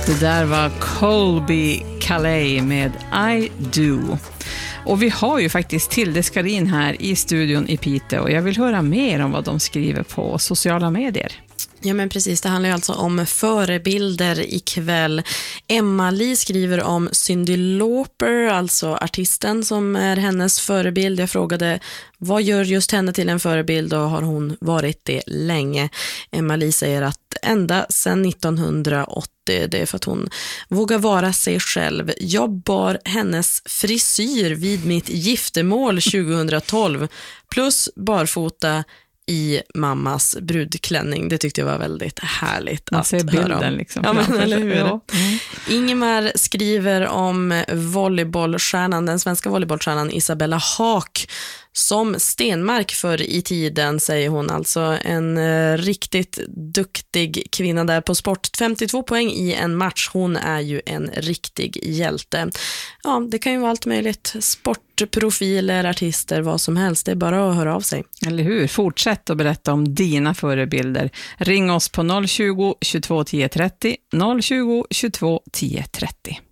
Det där var Colby Calais med I Do. Och vi har ju faktiskt Tilde Skarin här i studion i Piteå. Och jag vill höra mer om vad de skriver på sociala medier. Ja men precis, det handlar ju alltså om förebilder ikväll. Emma-Li skriver om Cyndi Lauper, alltså artisten som är hennes förebild. Jag frågade, vad gör just henne till en förebild och har hon varit det länge? Emma-Li säger att ända sedan 1980, det är för att hon vågar vara sig själv. Jag bar hennes frisyr vid mitt giftermål 2012 plus barfota i mammas brudklänning. Det tyckte jag var väldigt härligt man att ser bilden höra om. Liksom. Ja, men, eller hur? Ja. Ingemar skriver om volleybollstjärnan, den svenska volleybollstjärnan Isabella Haak som Stenmark för i tiden, säger hon, alltså en riktigt duktig kvinna där på sport. 52 poäng i en match, hon är ju en riktig hjälte. Ja, det kan ju vara allt möjligt, sportprofiler, artister, vad som helst, det är bara att höra av sig. Eller hur? Fortsätt att berätta om dina förebilder. Ring oss på 020 22 10 30, 020 22 10 30.